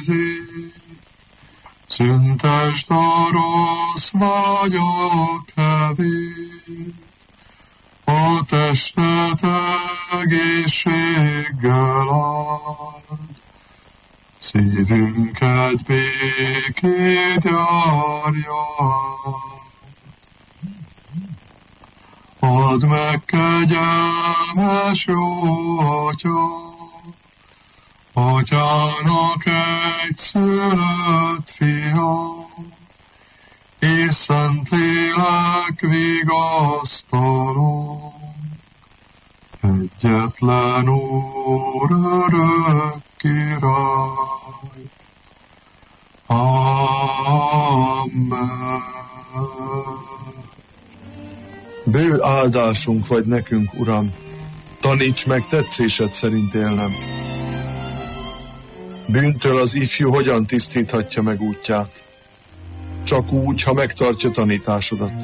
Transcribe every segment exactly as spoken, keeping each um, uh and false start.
őrzi. Szüntesd a rossz vágyak hevét, a testet egészséggel áld. Szívünket békét járja. Add meg, kegyelmes jó Atya, Atyának egyszülött fia, és Szentlélek vigasztaló, egyetlen Úr, örök Király. Amen. Bő áldásunk vagy nekünk, Uram, taníts meg tetszésed szerint élnem. Bűntől az ifjú hogyan tisztíthatja meg útját? Csak úgy, ha megtartja tanításodat.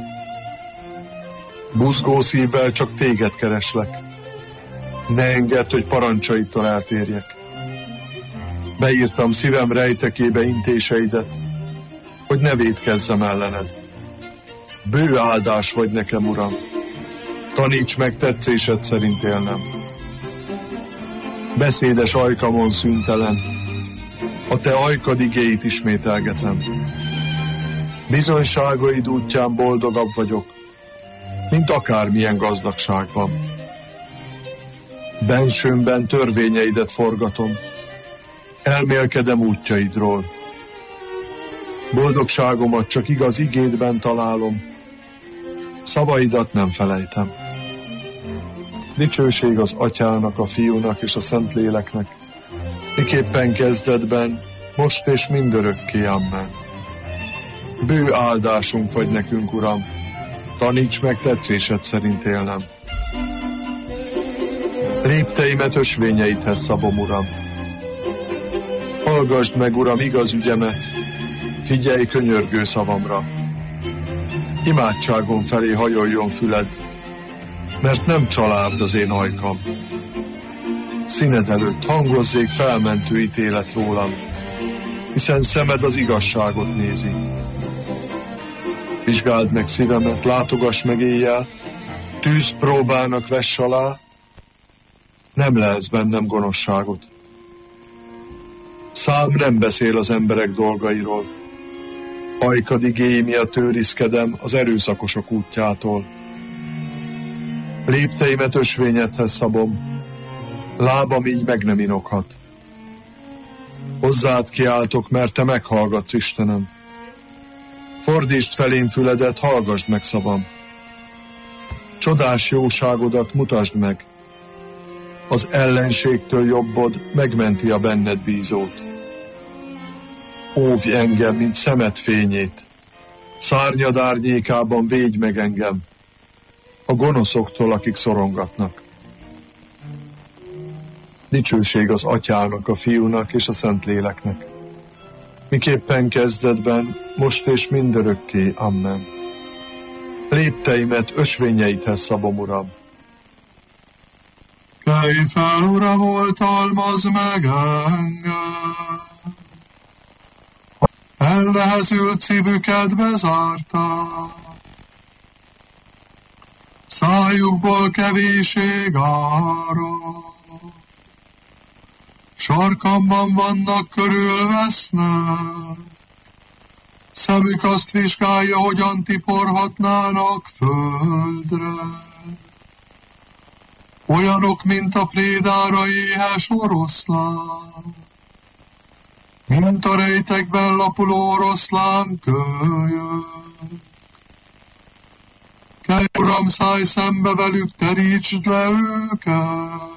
Buzgó szívvel csak téged kereslek. Ne engedd, hogy parancsaitól eltérjek. Beírtam szívem rejtekébe intéseidet, hogy ne vétkezzem ellened. Bő áldás vagy nekem, Uram, taníts meg tetszésed szerint élnem. Beszédes ajkamon szüntelen, a te ajkad igéit ismételgetem. Bizonyságaid útján boldogabb vagyok, mint akármilyen gazdagságban. Bensőmben törvényeidet forgatom, elmélkedem útjaidról. Boldogságomat csak igaz igédben találom, szavaidat nem felejtem. Dicsőség az Atyának, a Fiúnak és a Szentléleknek, miképpen kezdetben, most és mindörökké. Amen. Bő áldásunk vagy nekünk, Uram, taníts meg tetszésed szerint élnem. Lépteimet ösvényeidhez szabom, Uram. Hallgasd meg, Uram, igaz ügyemet, figyelj könyörgő szavamra. Imádságom felé hajoljon füled, mert nem család az én ajkam. Színed előtt hangozzék felmentő ítélet rólam, hiszen szemed az igazságot nézi. Vizsgáld meg szívemet, látogass meg éjjel, tűzpróbának vess alá, nem lehetsz bennem gonoszságot. Szám nem beszél az emberek dolgairól, ajkad igéi miatt őrizkedem az erőszakosok útjától. Lépteimet ösvényedhez szabom, lábam így meg nem inoghat. Hozzád kiáltok, mert te meghallgatsz, Istenem. Fordítsd felém füledet, hallgasd meg szavam. Csodás jóságodat mutasd meg. Az ellenségtől jobbod megmenti a benned bízót. Óvj engem, mint szemed fényét. Szárnyad árnyékában védj meg engem a gonoszoktól, akik szorongatnak. Dicsőség az Atyának, a Fiúnak és a Szentléleknek, miképpen kezdetben, most és mindörökké. Amen. Lépteimet ösvényeidhez szabom, Uram. Kelj fel, Uram, oltalmazz meg engem. Elnehezült szívüket bezárták, szájukból kevéség árad. Sarkamban vannak, körülvesznek, szemük azt vizsgálja, hogyan tiporhatnának földre. Olyanok, mint a prédára éhes oroszlán, mint a rejtekben lapuló oroszlán kölyök. Kelj, Uram, szállj szembe velük, terítsd le őket,